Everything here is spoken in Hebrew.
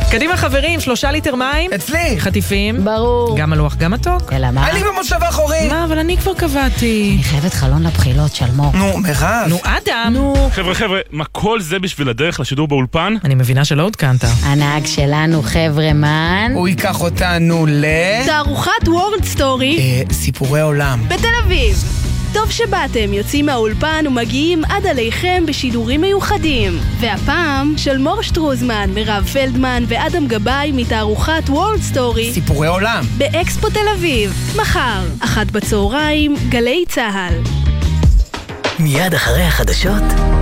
קדימה חברים, 3 ליטר מים. אצלי. חטיפים. ברור. גם מלוח, גם מתוק. אלא מה? אני במושב האחורי. מה, אבל אני כבר קבעתי. אני חייבת חלון לבחילות של מור. נו, מירב. נו, אדם. חבר'ה, מה כל זה בשביל הדרך לשידור באולפן? אני מבינה שלא עודכנת. הנהג שלנו חבר'ה מן. הוא ייקח אותנו תערוכת וורלד סטורי סיפורי עולם. בתל אביב. טוב שבאתם, יוצאים מהאולפן ומגיעים עד עליכם בשידורים מיוחדים. והפעם של מור שטרוזמן, מירב פלדמן ואדם גבאי מתערוכת וורלד סטורי סיפורי עולם. באקספו תל אביב. מחר, 13:00, גלי צהל. מיד אחרי החדשות